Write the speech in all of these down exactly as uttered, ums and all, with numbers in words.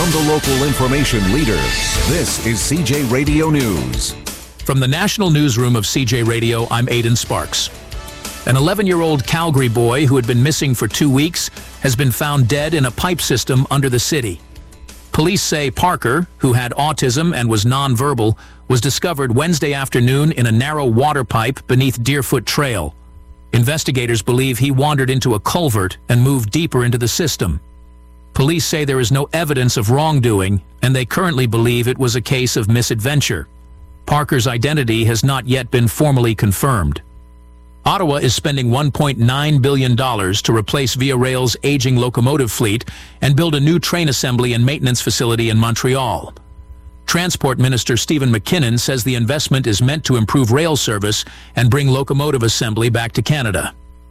From the local information leader, this is C J Radio News. From the National Newsroom of C J Radio, I'm Aidan Sparks. An eleven-year-old Calgary boy who had been missing for two weeks has been found dead in a pipe system under the city. Police say Parker, who had autism and was nonverbal, was discovered Wednesday afternoon in a narrow water pipe beneath Deerfoot Trail. Investigators believe he wandered into a culvert and moved deeper into the system. Police say there is no evidence of wrongdoing, and they currently believe it was a case of misadventure. Parker's identity has not yet been formally confirmed. Ottawa is spending one point nine billion dollars to replace Via Rail's aging locomotive fleet and build a new train assembly and maintenance facility in Montreal. Transport Minister Stephen McKinnon says the investment is meant to improve rail service and bring locomotive assembly back to Canada.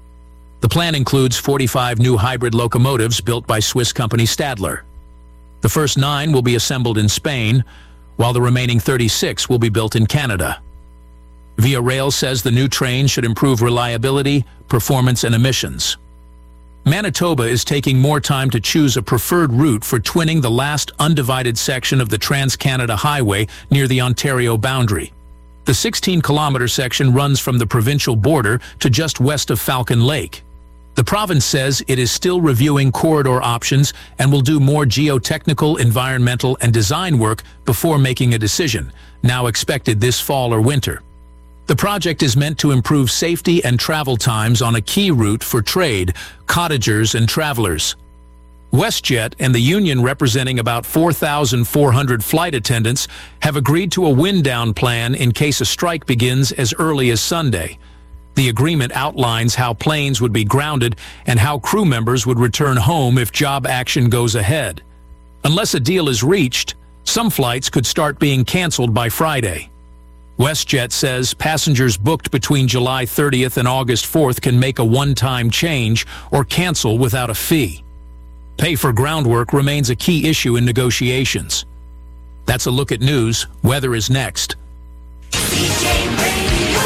The plan includes forty-five new hybrid locomotives built by Swiss company Stadler. The first nine will be assembled in Spain, while the remaining thirty-six will be built in Canada. Via Rail says the new train should improve reliability, performance, and emissions. Manitoba is taking more time to choose a preferred route for twinning the last undivided section of the Trans-Canada Highway near the Ontario boundary. The sixteen-kilometer section runs from the provincial border to just west of Falcon Lake. The province says it is still reviewing corridor options and will do more geotechnical, environmental, and design work before making a decision, now expected this fall or winter. The project is meant to improve safety and travel times on a key route for trade, cottagers, and travelers. WestJet and the union representing about four thousand four hundred flight attendants have agreed to a wind-down plan in case a strike begins as early as Sunday. The agreement outlines how planes would be grounded and how crew members would return home if job action goes ahead. Unless a deal is reached, some flights could start being canceled by Friday. WestJet says passengers booked between July thirtieth and August fourth can make a one-time change or cancel without a fee. Pay for groundwork remains a key issue in negotiations. That's a look at news. Weather is next. C J Radio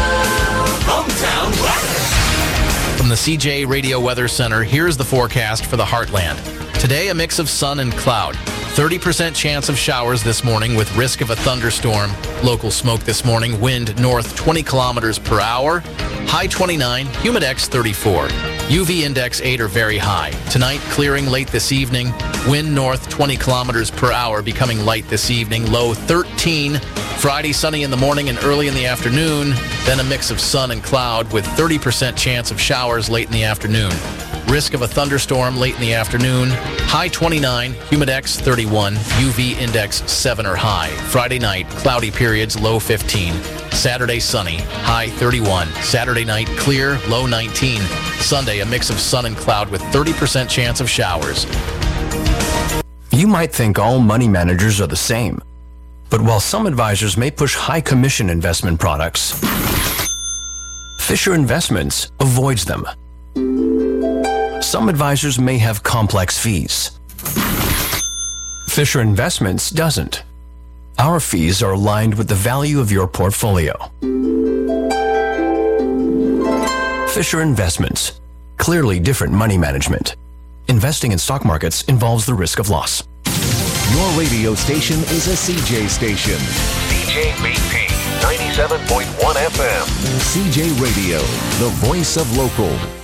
Hometown Weather. From the C J Radio Weather Center, here's the forecast for the Heartland. Today, a mix of sun and cloud. thirty percent chance of showers this morning with risk of a thunderstorm. Local smoke this morning, wind north twenty kilometers per hour. High twenty-nine, humidex thirty-four. U V index eight or very high. Tonight, clearing late this evening. Wind north twenty kilometers per hour, becoming light this evening. Low thirteen. Friday, sunny in the morning and early in the afternoon. Then a mix of sun and cloud with thirty percent chance of showers late in the afternoon. Risk of a thunderstorm late in the afternoon. High twenty-nine, humidex thirty-one, U V index seven or high. Friday night, cloudy periods, low fifteen. Saturday, sunny, high thirty-one. Saturday night, clear, low nineteen. Sunday, a mix of sun and cloud with thirty percent chance of showers. You might think all money managers are the same. But while some advisors may push high commission investment products, Fisher Investments avoids them. Some advisors may have complex fees. Fisher Investments doesn't. Our fees are aligned with the value of your portfolio. Fisher Investments. Clearly different money management. Investing in stock markets involves the risk of loss. Your radio station is a C J station. C J B P ninety-seven point one F M. C J Radio, the voice of local.